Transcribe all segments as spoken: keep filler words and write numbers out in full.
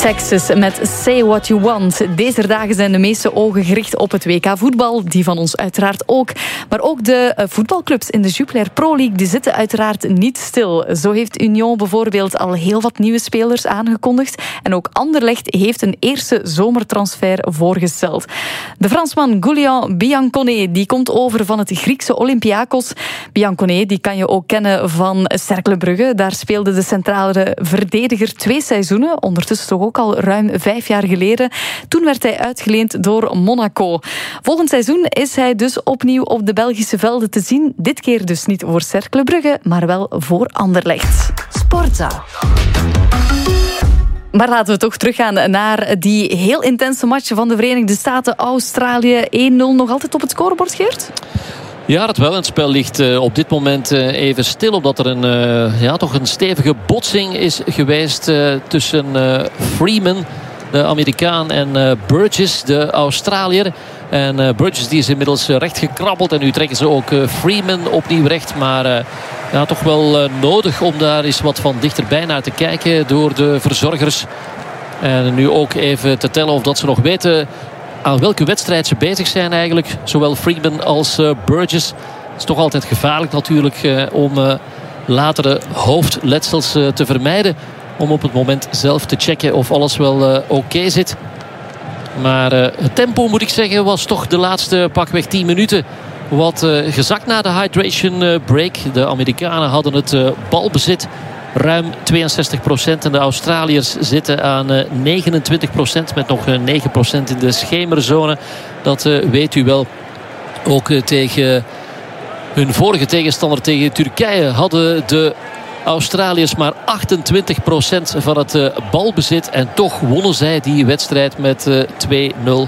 Texas met Say What You Want. Deze dagen zijn de meeste ogen gericht op het W K voetbal. Die van ons uiteraard ook. Maar ook de voetbalclubs in de Jupiler Pro League die zitten uiteraard niet stil. Zo heeft Union bijvoorbeeld al heel wat nieuwe spelers aangekondigd. En ook Anderlecht heeft een eerste zomertransfer voorgesteld. De Fransman Julian Bianconet die komt over van het Griekse Olympiakos. Bianconet die kan je ook kennen van Cercle Brugge. Daar speelde de centrale verdediger twee seizoenen. Ondertussen toch ook al ruim vijf jaar geleden. Toen werd hij uitgeleend door Monaco. Volgend seizoen is hij dus opnieuw op de Belgische velden te zien. Dit keer dus niet voor Cercle Brugge, maar wel voor Anderlecht. Sportza. Maar laten we toch teruggaan naar die heel intense match van de Verenigde Staten-Australië. één nul nog altijd op het scorebord, Geert? Ja, dat wel. Het spel ligt uh, op dit moment uh, even stil. Omdat er een, uh, ja, toch een stevige botsing is geweest uh, tussen uh, Freeman, de Amerikaan, en uh, Burgess, de Australiër. En uh, Burgess die is inmiddels uh, recht gekrabbeld. En nu trekken ze ook uh, Freeman opnieuw recht. Maar uh, ja, toch wel uh, nodig om daar eens wat van dichterbij naar te kijken door de verzorgers. En nu ook even te tellen of dat ze nog weten aan welke wedstrijd ze bezig zijn eigenlijk. Zowel Freeman als uh, Burgess. Het is toch altijd gevaarlijk natuurlijk uh, om uh, latere hoofdletsels uh, te vermijden. Om op het moment zelf te checken of alles wel uh, oké okay zit. Maar uh, het tempo, moet ik zeggen, was toch de laatste pakweg tien minuten wat uh, gezakt na de hydration uh, break. De Amerikanen hadden het uh, balbezit ruim tweeënzestig procent. En de Australiërs zitten aan uh, negenentwintig procent. Met nog uh, negen procent in de schemerzone. Dat uh, weet u wel. Ook uh, tegen hun vorige tegenstander, tegen Turkije, hadden de Australiërs maar achtentwintig procent van het uh, balbezit. En toch wonnen zij die wedstrijd met uh, twee nul.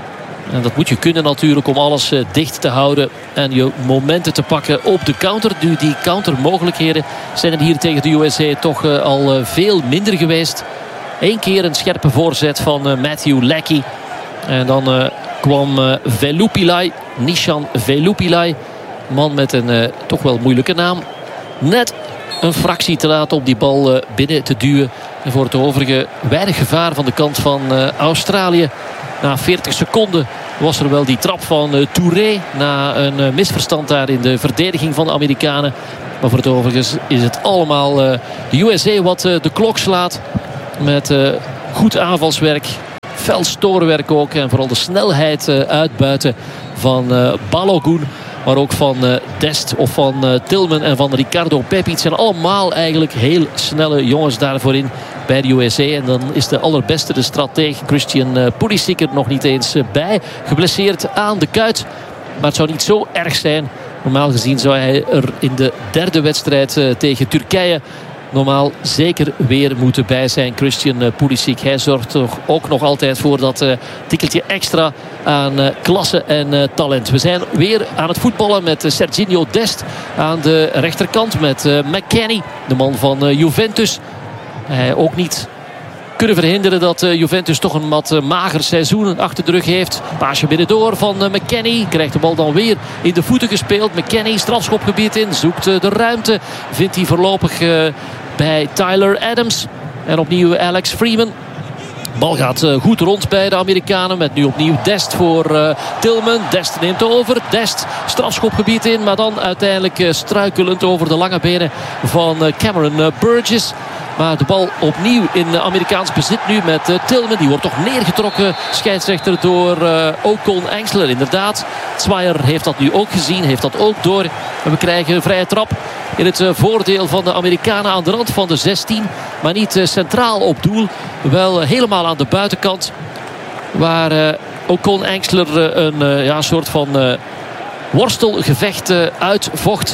En dat moet je kunnen natuurlijk om alles uh, dicht te houden. En je momenten te pakken op de counter. Nu, die countermogelijkheden zijn er hier tegen de U S A toch uh, al uh, veel minder geweest. Eén keer een scherpe voorzet van uh, Matthew Leckie. En dan uh, kwam uh, Velupilai, Nishan Velupilai. Man met een uh, toch wel moeilijke naam. Net een fractie te laat om die bal uh, binnen te duwen. En voor het overige weinig gevaar van de kant van uh, Australië. Na veertig seconden was er wel die trap van uh, Touré. Na een uh, misverstand daar in de verdediging van de Amerikanen. Maar voor het overige is het allemaal uh, de U S A wat uh, de klok slaat. Met uh, goed aanvalswerk. Fel stoorwerk ook. En vooral de snelheid uh, uitbuiten van uh, Balogun. Maar ook van uh, Dest of van uh, Tillman en van Ricardo Pepi. Het zijn allemaal eigenlijk heel snelle jongens daarvoor in bij de U S A. En dan is de allerbeste, de strateeg Christian uh, Pulisic er nog niet eens uh, bij. Geblesseerd aan de kuit. Maar het zou niet zo erg zijn. Normaal gezien zou hij er in de derde wedstrijd uh, tegen Turkije normaal zeker weer moeten bij zijn. Christian uh, Pulisic. Hij zorgt toch ook nog altijd voor dat uh, tikkeltje extra aan uh, klasse en uh, talent. We zijn weer aan het voetballen met uh, Serginho Dest aan de rechterkant. Met uh, McKennie, de man van uh, Juventus. Hij ook niet kunnen verhinderen dat uh, Juventus toch een wat uh, mager seizoen achter de rug heeft. Paasje binnendoor van uh, McKennie. Krijgt de bal dan weer in de voeten gespeeld. McKennie strafschopgebied in. Zoekt uh, de ruimte. Vindt hij voorlopig uh, bij Tyler Adams. En opnieuw Alex Freeman. De bal gaat uh, goed rond bij de Amerikanen. Met nu opnieuw Dest voor uh, Tillman. Dest neemt over. Dest strafschopgebied in. Maar dan uiteindelijk uh, struikelend over de lange benen van uh, Cameron uh, Burgess. Maar de bal opnieuw in Amerikaans bezit nu met uh, Tillman. Die wordt toch neergetrokken, scheidsrechter, door uh, Ocon Engsler. Inderdaad, Zweier heeft dat nu ook gezien, heeft dat ook door. En we krijgen een vrije trap in het uh, voordeel van de Amerikanen aan de rand van de zestien. Maar niet uh, centraal op doel. Wel uh, helemaal aan de buitenkant. Waar uh, Ocon Engsler uh, een uh, ja, soort van uh, worstelgevecht uh, uitvocht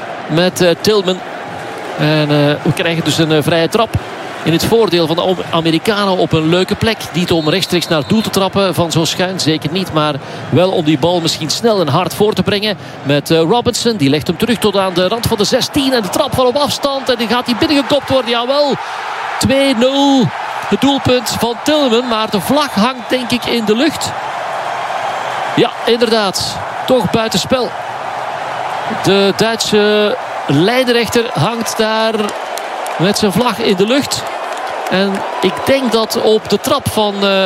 met uh, Tillman. En uh, we krijgen dus een uh, vrije trap in het voordeel van de Amerikanen op een leuke plek. Niet om rechtstreeks naar het doel te trappen van zo schuin, zeker niet. Maar wel om die bal misschien snel en hard voor te brengen. Met uh, Robinson, die legt hem terug tot aan de rand van de zestien. En de trap van op afstand en die gaat die binnengekopt worden. Jawel, twee nul. Het doelpunt van Tillman, maar de vlag hangt denk ik in de lucht. Ja, inderdaad. Toch buitenspel. De Duitse lijnrechter hangt daar met zijn vlag in de lucht. En ik denk dat op de trap van... Uh,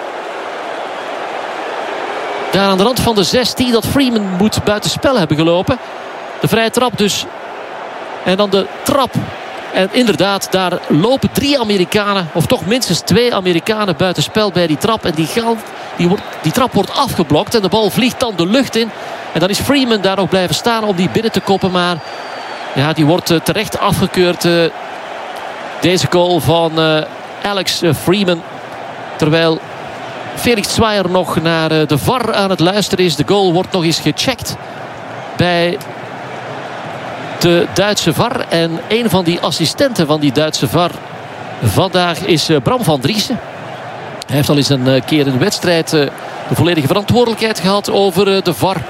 daar aan de rand van de zestien... dat Freeman moet buitenspel hebben gelopen. De vrije trap dus. En dan de trap. En inderdaad, daar lopen drie Amerikanen... of toch minstens twee Amerikanen buitenspel bij die trap. En die, gaan, die, wordt, die trap wordt afgeblokt. En de bal vliegt dan de lucht in. En dan is Freeman daar nog blijven staan om die binnen te koppen. Maar ja, die wordt uh, terecht afgekeurd. Uh, deze goal van uh, Alex uh, Freeman. Terwijl Felix Zwaier nog naar uh, de V A R aan het luisteren is. De goal wordt nog eens gecheckt bij de Duitse V A R. En een van die assistenten van die Duitse V A R vandaag is uh, Bram van Driessen. Hij heeft al eens een uh, keer in de wedstrijd uh, de volledige verantwoordelijkheid gehad over uh, de V A R.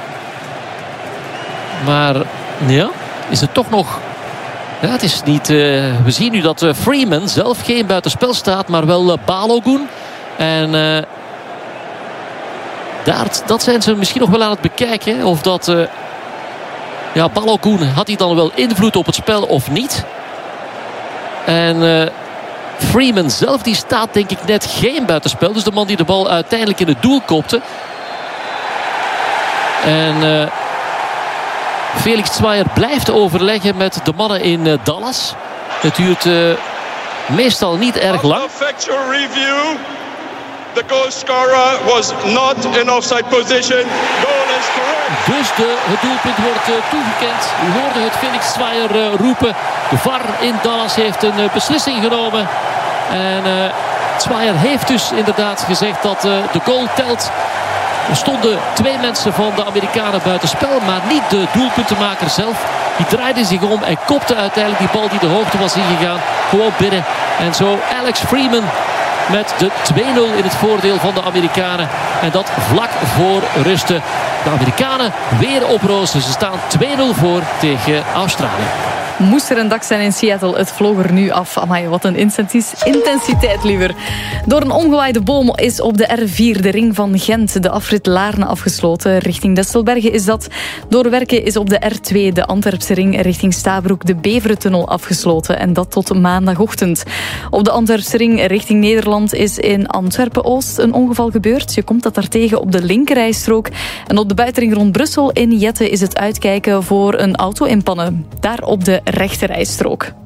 Maar ja, is het toch nog... Ja, het is niet... Uh, we zien nu dat uh, Freeman zelf geen buitenspel staat, maar wel uh, Balogun. En uh, daar, dat zijn ze misschien nog wel aan het bekijken. Of dat... Uh, ja, Balogun, had hij dan wel invloed op het spel of niet? En uh, Freeman zelf, die staat denk ik net geen buitenspel. Dus de man die de bal uiteindelijk in het doel kopte. En... Uh, Felix Zwaier blijft overleggen met de mannen in uh, Dallas. Het duurt uh, meestal niet erg lang. The goal scorer was not in offside position. Goal is correct. Dus de, het doelpunt wordt uh, toegekend. U hoorde het Felix Zwaier uh, roepen. De V A R in Dallas heeft een uh, beslissing genomen. En uh, Zwaier heeft dus inderdaad gezegd dat uh, de goal telt. Er stonden twee mensen van de Amerikanen buitenspel, maar niet de doelpuntenmaker zelf. Die draaide zich om en kopte uiteindelijk die bal die de hoogte was ingegaan gewoon binnen. En zo Alex Freeman met de twee nul in het voordeel van de Amerikanen. En dat vlak voor rusten. De Amerikanen weer op rozen. Ze staan twee nul voor tegen Australië. Moest er een dag zijn in Seattle, het vloog er nu af. Amai, wat een intensiteit liever. Door een omgewaaide boom is op de R vier, de ring van Gent, de afrit Laarne afgesloten. Richting Destelbergen is dat. Door werken is op de R twee, de Antwerpse ring, richting Stabroek, de Beverentunnel afgesloten. En dat tot maandagochtend. Op de Antwerpse ring richting Nederland is in Antwerpen-Oost een ongeval gebeurd. Je komt dat daar tegen op de linkerrijstrook. En op de buitenring rond Brussel in Jette is het uitkijken voor een auto in pannen. Daar op de rechterrijstrook.